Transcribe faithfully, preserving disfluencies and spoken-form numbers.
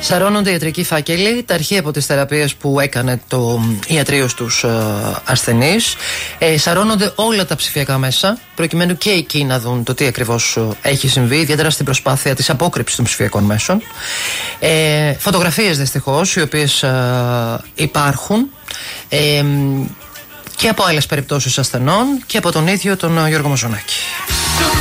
Σαρώνονται ιατρικοί φάκελοι, τα αρχεία από τις θεραπείες που έκανε το ιατρείο στους ε, ασθενείς. Ε, σαρώνονται όλα τα ψηφιακά μέσα, προκειμένου και εκεί να δουν το τι ακριβώς έχει συμβεί, ιδιαίτερα στην προσπάθεια της απόκρυψης των ψηφιακών μέσων. Ε, φωτογραφίες δυστυχώς, οι οποίες ε, υπάρχουν. Ε, και από άλλες περιπτώσεις ασθενών και από τον ίδιο τον Γιώργο Μαζονάκη.